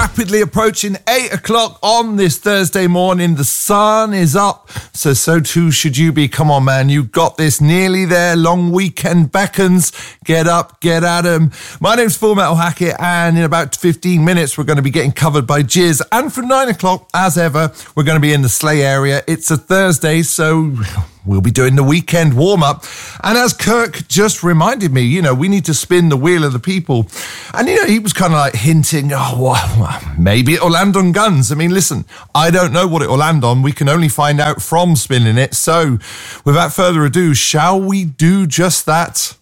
rapidly approaching 8 o'clock on this Thursday morning. The sun is up, so too should you be. Come on, man, you got this. Nearly there. Long weekend beckons. Get up, get at 'em. My name's Full Metal Hackett, and in about 15 minutes, we're going to be getting covered by Jizz. And from 9 o'clock, as ever, we're going to be in the Slay area. It's a Thursday, so we'll be doing the weekend warm-up. And as Kirk just reminded me, we need to spin the wheel of the people. And, he was kind of like hinting, maybe it'll land on Guns. I mean, listen, I don't know what it'll land on. We can only find out from spinning it. So, without further ado, shall we do just that?